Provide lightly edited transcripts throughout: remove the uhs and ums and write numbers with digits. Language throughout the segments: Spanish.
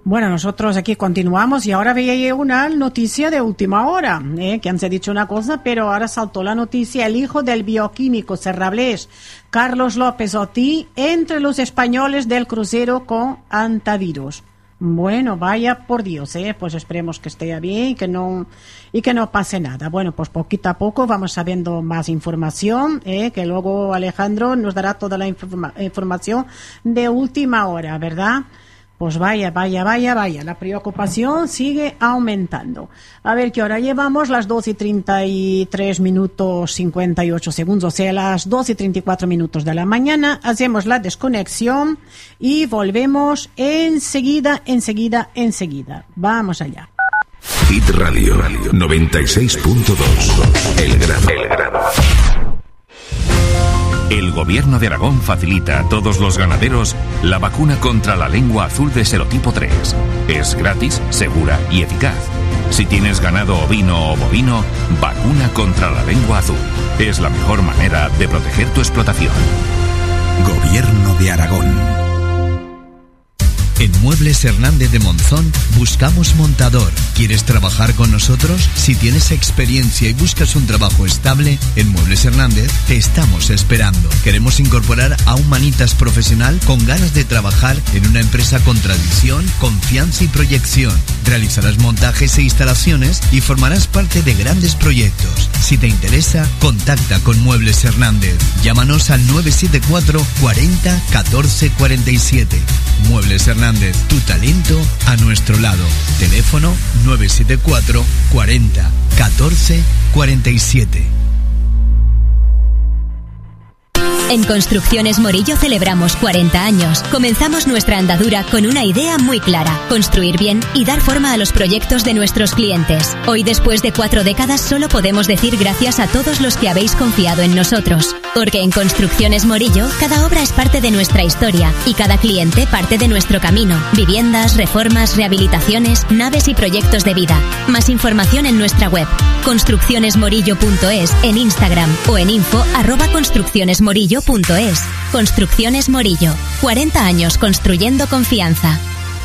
Bueno, nosotros aquí continuamos y ahora veía una noticia de última hora, que antes he dicho una cosa, pero ahora saltó la noticia: el hijo del bioquímico serrablés Carlos López Otí entre los españoles del crucero con antivirus. Bueno, vaya por Dios, pues esperemos que esté bien y que no pase nada. Bueno, pues poquito a poco vamos sabiendo más información, que luego Alejandro nos dará toda la información de última hora, ¿verdad? Pues vaya, la preocupación sigue aumentando. A ver qué hora llevamos, las 2:33 minutos 58 segundos, o sea, las 2:34 de la mañana. Hacemos la desconexión y volvemos enseguida. Vamos allá. Hit Radio 96.2. El Grado. El Gobierno de Aragón facilita a todos los ganaderos la vacuna contra la lengua azul de serotipo 3. Es gratis, segura y eficaz. Si tienes ganado ovino o bovino, vacuna contra la lengua azul. Es la mejor manera de proteger tu explotación. Gobierno de Aragón. En Muebles Hernández de Monzón buscamos montador. ¿Quieres trabajar con nosotros? Si tienes experiencia y buscas un trabajo estable, en Muebles Hernández te estamos esperando. Queremos incorporar a un manitas profesional con ganas de trabajar en una empresa con tradición, confianza y proyección. Realizarás montajes e instalaciones y formarás parte de grandes proyectos. Si te interesa, contacta con Muebles Hernández. Llámanos al 974 40 14 47. Muebles Hernández, tu talento a nuestro lado. Teléfono 974 40 14 47. En Construcciones Morillo celebramos 40 años. Comenzamos nuestra andadura con una idea muy clara: construir bien y dar forma a los proyectos de nuestros clientes. Hoy, después de 4 décadas, solo podemos decir gracias a todos los que habéis confiado en nosotros. Porque en Construcciones Morillo, cada obra es parte de nuestra historia y cada cliente parte de nuestro camino. Viviendas, reformas, rehabilitaciones, naves y proyectos de vida. Más información en nuestra web, construccionesmorillo.es, en Instagram o en info@construccionesmorillo.es. Construcciones Morillo, 40 años construyendo confianza.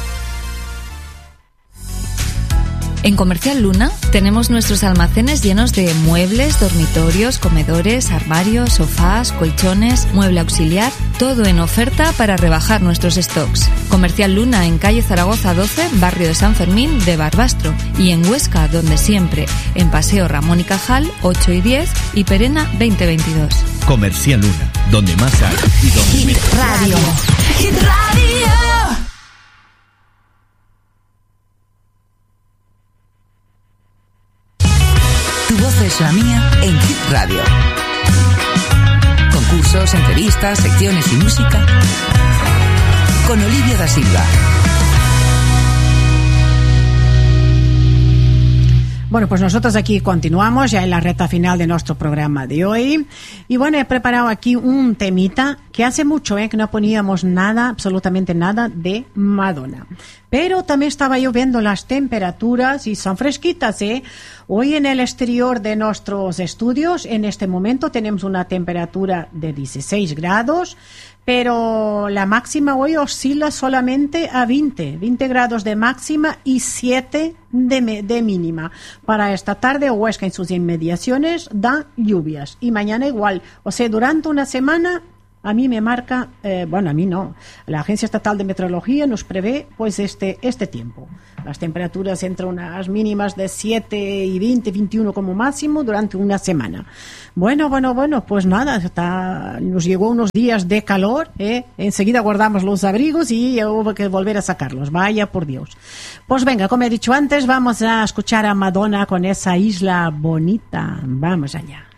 En Comercial Luna tenemos nuestros almacenes llenos de muebles, dormitorios, comedores, armarios, sofás, colchones, mueble auxiliar, todo en oferta para rebajar nuestros stocks. Comercial Luna en calle Zaragoza 12, barrio de San Fermín de Barbastro, y en Huesca, donde siempre, en Paseo Ramón y Cajal 8 y 10 y Perena 2022. Comercial Luna, donde más hay y donde menos. Radio. Hit Radio. Tu voz es la mía en Hit Radio. Concursos, entrevistas, secciones y música con Olivia da Silva. Bueno, pues nosotros aquí continuamos ya en la recta final de nuestro programa de hoy. Y bueno, he preparado aquí un temita que hace mucho que no poníamos nada, absolutamente nada de Madonna. Pero también estaba yo viendo las temperaturas y son fresquitas, Hoy en el exterior de nuestros estudios, en este momento tenemos una temperatura de 16 grados, pero la máxima hoy oscila solamente a 20 grados de máxima y 7 de mínima. Para esta tarde, Huesca en sus inmediaciones da lluvias y mañana igual. O sea, durante una semana a mí me marca, a mí no, la Agencia Estatal de Meteorología nos prevé pues este tiempo. Las temperaturas entre unas mínimas de 7 y 20, 21 como máximo durante una semana. Bueno, pues nada, nos llegó unos días de calor, enseguida guardamos los abrigos y hubo que volver a sacarlos, vaya por Dios. Pues venga, como he dicho antes, vamos a escuchar a Madonna con esa Isla Bonita. Vamos allá.